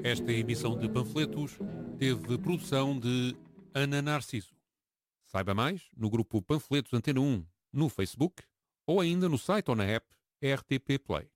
Esta emissão de panfletos teve produção de Ana Narciso. Saiba mais no grupo Panfletos Antena 1 no Facebook ou ainda no site ou na app RTP Play.